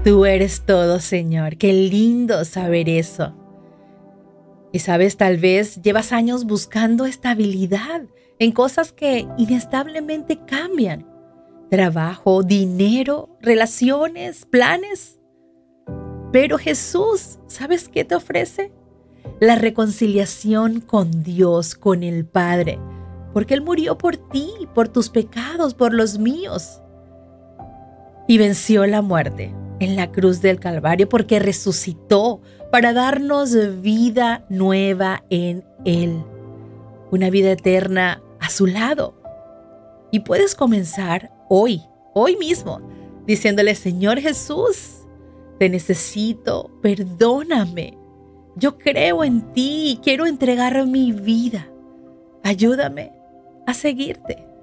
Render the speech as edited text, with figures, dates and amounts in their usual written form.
Tú eres todo, Señor. Qué lindo saber eso. Y sabes, tal vez llevas años buscando estabilidad en cosas que inestablemente cambian. Trabajo, dinero, relaciones, planes. Pero Jesús, ¿sabes qué te ofrece? La reconciliación con Dios, con el Padre. Porque Él murió por ti, por tus pecados, por los míos. Y venció la muerte en la cruz del Calvario porque resucitó para darnos vida nueva en Él. Una vida eterna a su lado. Y puedes comenzar hoy mismo, diciéndole: Señor Jesús, te necesito, perdóname. Yo creo en ti y quiero entregar mi vida. Ayúdame a seguirte.